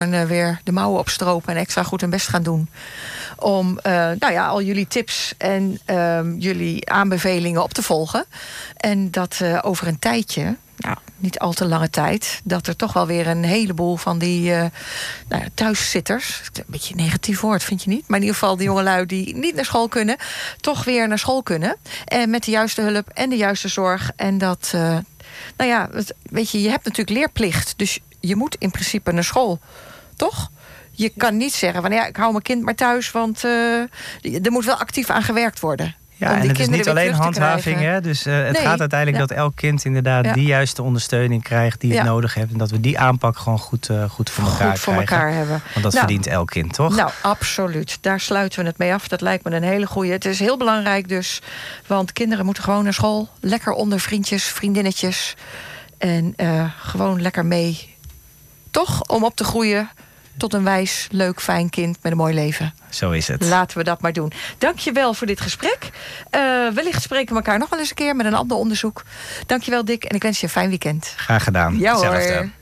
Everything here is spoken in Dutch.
weer de mouwen opstropen en extra goed hun best gaan doen. Om al jullie tips en jullie aanbevelingen op te volgen. En dat over een tijdje, niet al te lange tijd, dat er toch wel weer een heleboel van die thuiszitters, een beetje een negatief woord, vind je niet? Maar in ieder geval die jongelui die niet naar school kunnen, toch weer naar school kunnen. En met de juiste hulp en de juiste zorg. En dat, weet je hebt natuurlijk leerplicht. Dus je moet in principe naar school. Toch? Je kan niet zeggen van ik hou mijn kind maar thuis, want er moet wel actief aan gewerkt worden. Ja, en het is niet alleen handhaving. Hè? Dus het gaat uiteindelijk dat elk kind inderdaad die juiste ondersteuning krijgt die het nodig heeft. En dat we die aanpak gewoon goed voor elkaar krijgen. Hebben. Want dat verdient elk kind, toch? Nou, absoluut. Daar sluiten we het mee af. Dat lijkt me een hele goeie. Het is heel belangrijk dus. Want kinderen moeten gewoon naar school. Lekker onder vriendjes, vriendinnetjes. En gewoon lekker mee. Toch? Om op te groeien tot een wijs, leuk, fijn kind met een mooi leven. Zo is het. Laten we dat maar doen. Dank je wel voor dit gesprek. Wellicht spreken we elkaar nog wel eens een keer met een ander onderzoek. Dank je wel, Dick. En ik wens je een fijn weekend. Graag gedaan. Ja, hoor. Hetzelfde.